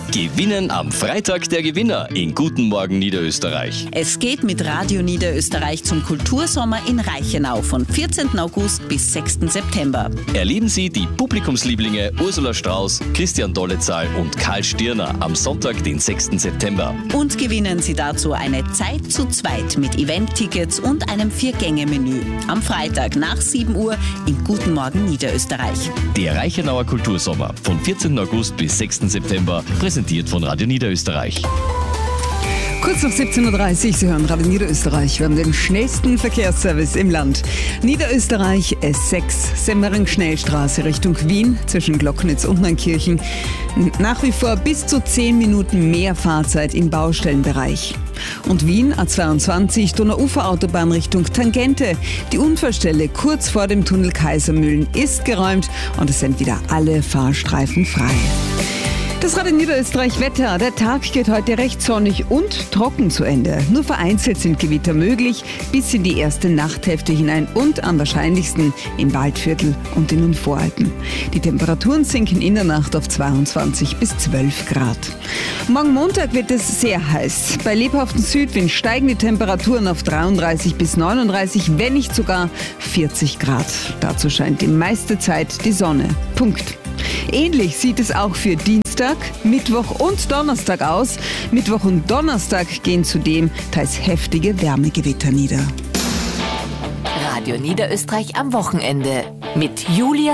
Gewinnen am Freitag der Gewinner in Guten Morgen Niederösterreich. Es geht mit Radio Niederösterreich zum Kultursommer in Reichenau von 14. August bis 6. September. Erleben Sie die Publikumslieblinge Ursula Strauß, Christian Dollezahl und Karl Stirner am Sonntag, den 6. September. Und gewinnen Sie dazu eine Zeit zu zweit mit Event-Tickets und einem 4-Gänge-Menü. Am Freitag nach 7 Uhr in Guten Morgen Niederösterreich. Der Reichenauer Kultursommer von 14. August bis 6. September, präsentiert von Radio Niederösterreich. Kurz nach 17.30 Uhr, Sie hören Radio Niederösterreich. Wir haben den schnellsten Verkehrsservice im Land. Niederösterreich S6, Semmering-Schnellstraße Richtung Wien zwischen Glocknitz und Neunkirchen. Nach wie vor bis zu 10 Minuten mehr Fahrzeit im Baustellenbereich. Und Wien A22, Donauuferautobahn Richtung Tangente. Die Unfallstelle kurz vor dem Tunnel Kaisermühlen ist geräumt und es sind wieder alle Fahrstreifen frei. Das Radio Niederösterreich Wetter. Der Tag geht heute recht sonnig und trocken zu Ende. Nur vereinzelt sind Gewitter möglich bis in die erste Nachthälfte hinein und am wahrscheinlichsten im Waldviertel und in den Voralpen. Die Temperaturen sinken in der Nacht auf 22 bis 12 Grad. Morgen Montag wird es sehr heiß. Bei lebhaftem Südwind steigen die Temperaturen auf 33 bis 39, wenn nicht sogar 40 Grad. Dazu scheint die meiste Zeit die Sonne. Punkt. Ähnlich sieht es auch für Dienstag, Mittwoch und Donnerstag aus. Mittwoch und Donnerstag gehen zudem teils heftige Wärmegewitter nieder. Radio Niederösterreich am Wochenende mit Julia